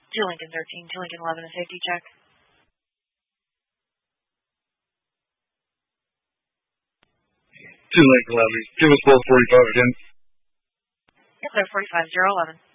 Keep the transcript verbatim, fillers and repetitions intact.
two Lincoln thirteen, two Lincoln eleven, a safety check. two Lincoln eleven, give us both forty-five again. Yes, sir, forty-five, zero eleven.